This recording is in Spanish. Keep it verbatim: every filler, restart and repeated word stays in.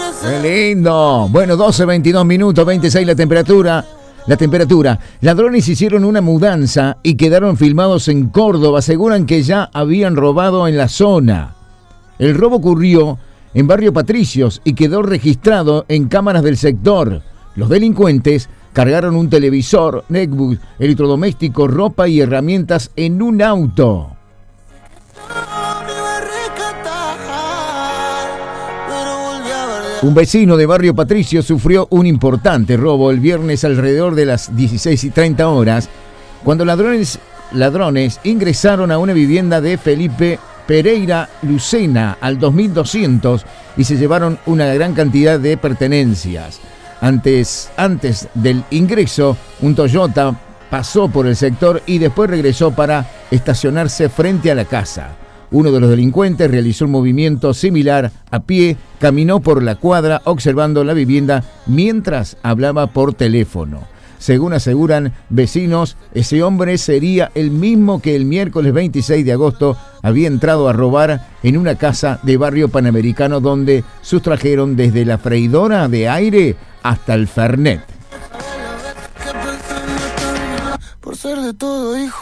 ¡Qué lindo! Bueno, doce, veintidós minutos, veintiséis la temperatura. La temperatura. Ladrones hicieron una mudanza y quedaron filmados en Córdoba. Aseguran que ya habían robado en la zona. El robo ocurrió en Barrio Patricios y quedó registrado en cámaras del sector. Los delincuentes cargaron un televisor, netbook, electrodoméstico, ropa y herramientas en un auto. Un vecino de Barrio Patricio sufrió un importante robo el viernes alrededor de las dieciséis y treinta horas, cuando ladrones, ladrones ingresaron a una vivienda de Felipe Pereira Lucena al dos mil doscientos y se llevaron una gran cantidad de pertenencias. Antes, antes del ingreso, un Toyota pasó por el sector y después regresó para estacionarse frente a la casa. Uno de los delincuentes realizó un movimiento similar a pie, caminó por la cuadra observando la vivienda mientras hablaba por teléfono. Según aseguran vecinos, ese hombre sería el mismo que el miércoles veintiséis de agosto había entrado a robar en una casa de Barrio Panamericano donde sustrajeron desde la freidora de aire hasta el Fernet. Por ser de todo, hijo.